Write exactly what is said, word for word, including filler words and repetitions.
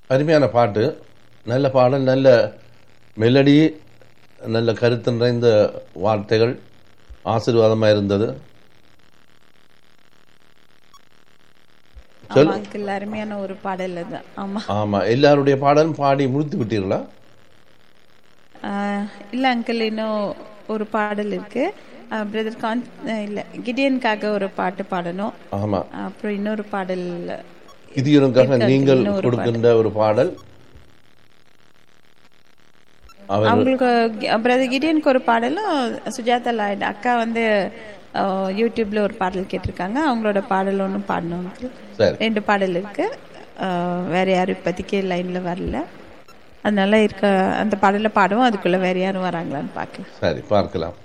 அருமையான பாட்டு, நல்ல பாடல், நல்ல மெலடி, நல்ல கருத்து நிறைந்த வார்த்தைகள், ஆசீர்வாதமாக இருந்தது. சொல். ஆமா அங்கிள், அருமையான ஒரு பாடல் அது. ஆமா. ஆமா, எல்லாருடைய பாடலும் பாடி முடித்து விட்டீர்களா? ஆஹ், இல்ல அங்கிள், இன்னும் ஒரு பாடல் இருக்கு. பிரதர் கான் இல்ல கிடியனுக்காக ஒரு பாட்டு பாடணும். ஆமா, அப்புறம் இன்னொரு பாடல் கிதியோனுக்காக இருக்கு நீங்கள் uncle, இன்னொரு கொடுக்கின்ற ஒரு பாடல். அவர் அவங்களுக்கு பிரதர் கிடியனுக்கு ஒரு பாடலும், சுஜாதா லாய்டு அக்கா வந்து அஹ், யூடியூப்ல ஒரு பாடல் கேட்டிருக்காங்க. அவங்களோட பாடல் ஒன்றும் பாடணும் uncle. சரி, ரெண்டு பாடல் இருக்கு. அஹ், வேற யாரும் இப்போதைக்கு லைன்ல வரல. அதனால இருக்க அந்த பாடல பாடுவோம். அதுக்குள்ள வேற யாரும் வராங்களான்னு பார்க்கலாம். சரி, பார்க்கலாம்.